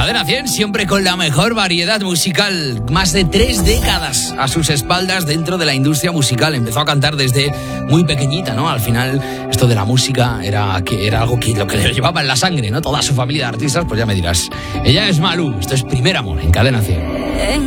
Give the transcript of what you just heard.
Cadena 100, siempre con la mejor variedad musical. Más de 3 décadas a sus espaldas dentro de la industria musical. Empezó a cantar desde muy pequeñita, ¿no? Al final, esto de la música era algo que lo que le llevaba en la sangre, ¿no? Toda su familia de artistas, pues ya me dirás. Ella es Malú, esto es Primer Amor en Cadena 100.